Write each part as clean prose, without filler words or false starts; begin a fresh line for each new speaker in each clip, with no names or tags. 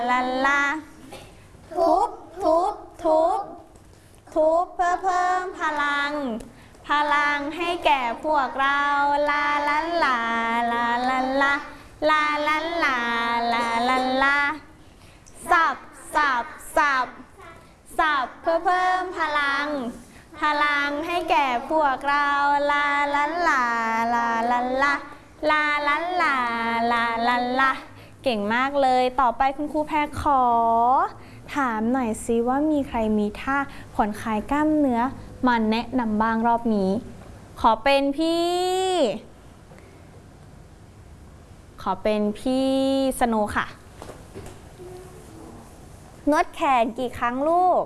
ลาลาทุบทุบทุบทุบเพื่อเพิ่มพลังให้แก่พวกเราลาลาลาลาลาลาลาลาลาลาลาลาสับสับสับสับเพื่อเพิ่มพลังให้แก่พวกเราลาลาลาลาลาลาลาลาลาลาลาลาเก่งมากเลยต่อไปคุณครูแพรขอถามหน่อยซิว่ามีใครมีท่าผ่อนคลายกล้ามเนื้อมาแนะนำบ้างรอบนี้ขอเป็นพี่สโนค่ะนวดแขนกี่ครั้งลูก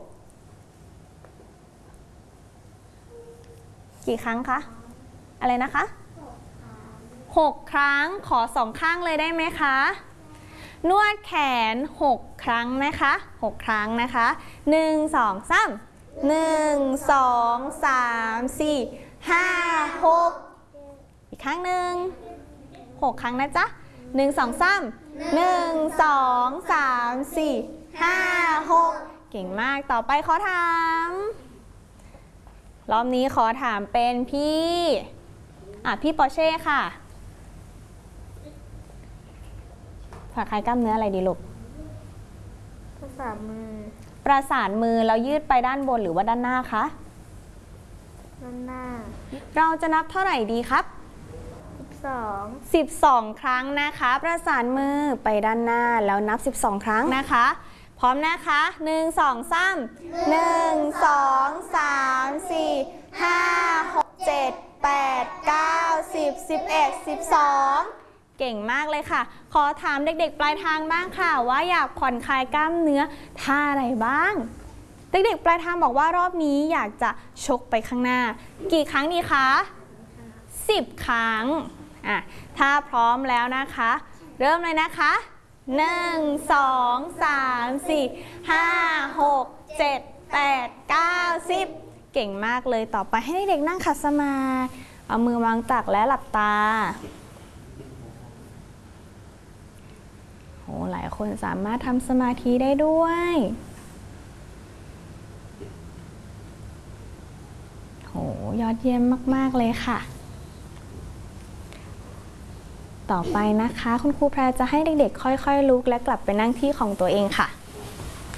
กี่ครั้งคะอะไรนะคะ6 ครั้งขอ2 ข้างเลยได้ไหมคะนวดแขน6 ครั้งนะคะ6 ครั้งนะคะ1 2 3 1 2 3 4 5 6อีกครั้งหนึ่ง6 ครั้งนะจ๊ะ1 2 3 1 2 3 4 5 6เก่งมากต่อไปขอถามรอบนี้ขอถามเป็นพี่ปอเช่ค่ะผ่อนคลายกล้ามเนื้ออะไรดีลูกประสานมือแล้วยืดไปด้านบนหรือว่าด้านหน้าคะด้านหน้าเราจะนับเท่าไหร่ดีครับ12 ครั้งนะคะประสานมือไปด้านหน้าแล้วนับ12 ครั้งนะคะพร้อมนะคะ1 2 3 1 2 3 4 5 6 7 8 9 10 11 12เก่งมากเลยค่ะขอถามเด็กๆปลายทางบ้างค่ะว่าอยากผ่อนคลายกล้ามเนื้อท่าอะไรบ้างเด็กๆปลายทางบอกว่ารอบนี้อยากจะชกไปข้างหน้ากี่ครั้งดีคะ10 ครั้งถ้าพร้อมแล้วนะคะเริ่มเลยนะคะ1 2 3 4 5 6 7 8 9 10เก่งมากเลยต่อไปให้เด็กๆนั่งขัดสมาธิเอามือวางตักและหลับตาโอ้หลายคนสามารถทำสมาธิได้ด้วยโอ้ยอดเยี่ยมมากๆเลยค่ะต่อไปนะคะคุณครูแพรจะให้เด็กๆค่อยๆลุกและกลับไปนั่งที่ของตัวเองค่ะ